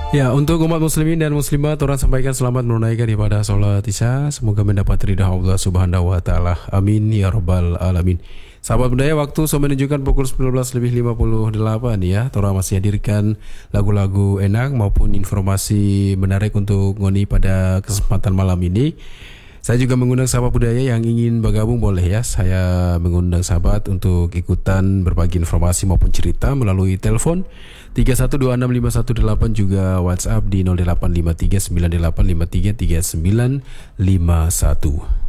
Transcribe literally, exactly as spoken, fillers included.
Ya, untuk umat muslimin dan muslimat, orang sampaikan selamat menunaikan ibadah sholat isya. Semoga mendapat ridha Allah subhanahu wa ta'ala. Amin ya rabbal alamin. Sahabat budaya, waktu so menunjukkan pukul sembilan belas lebih lima puluh delapan ya. Tora masih hadirkan lagu-lagu enak maupun informasi menarik untuk ngoni pada kesempatan malam ini. Saya juga mengundang sahabat budaya yang ingin bergabung, boleh ya. Saya mengundang sahabat untuk ikutan berbagi informasi maupun cerita melalui telepon tiga satu dua enam lima satu delapan, juga WhatsApp di nol delapan lima tiga sembilan delapan lima tiga tiga sembilan lima satu.